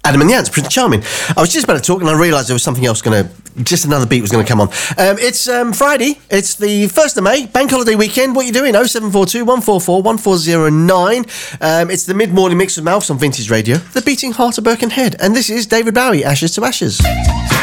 Adam and the Ants, Prince Charming. I was just about to talk and I realised there was something else just another beat was going to come on. It's Friday, it's the 1st of May, bank holiday weekend. What are you doing? 0742 144 1409. It's the mid-morning mix with Mouths on Vintage Radio, the beating heart of Birkenhead. And this is David Bowie, Ashes to Ashes.